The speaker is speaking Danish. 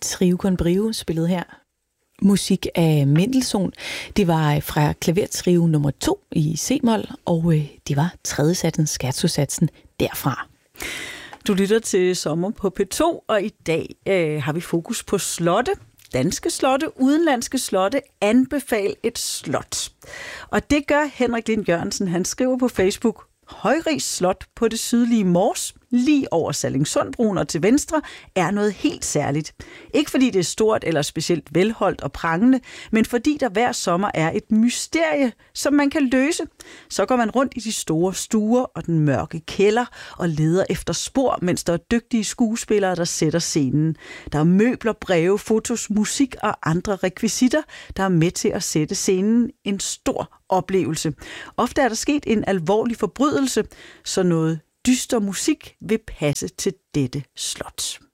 Trio con Brio spillede her musik af Mendelssohn. Det var fra klavertrio nummer 2 i C-mol, og det var tredje satsen, scherzosatsen derfra. Du lytter til Sommer på P2, og i dag har vi fokus på slotte. Danske slotte, udenlandske slotte, anbefal et slot. Og det gør Henrik Lind Jørgensen. Han skriver på Facebook: Højrigs Slot på det sydlige Mors, lige over Sallingsundbroen og til venstre, er noget helt særligt. Ikke fordi det er stort eller specielt velholdt og prangende, men fordi der hver sommer er et mysterie, som man kan løse. Så går man rundt i de store stuer og den mørke kælder og leder efter spor, mens der er dygtige skuespillere, der sætter scenen. Der er møbler, breve, fotos, musik og andre rekvisitter, der er med til at sætte scenen en stor oplevelse. Ofte er der sket en alvorlig forbrydelse, så noget dyster musik vil passe til dette slot.